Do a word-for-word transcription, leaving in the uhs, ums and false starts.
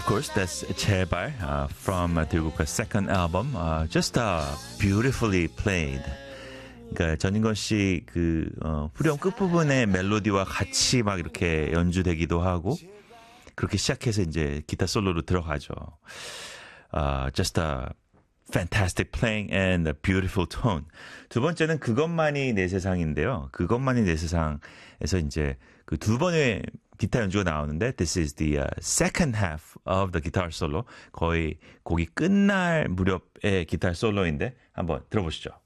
Of course, that's 제발 uh, from uh, 들국화 second album. Uh, just uh, beautifully played. 그러니까 전인권 씨 그 어, 후렴 끝부분의 멜로디와 같이 막 이렇게 연주되기도 하고 그렇게 시작해서 이제 기타 솔로로 들어가죠. Uh, just a fantastic playing and a beautiful tone. 두 번째는 그것만이 내 세상인데요. 그것만이 내 세상에서 이제 그 두 번의 기타 연주가 나오는데 this is the uh, second half of the guitar solo. 거의 곡이 끝날 무렵의 기타 솔로인데 한번 들어보시죠.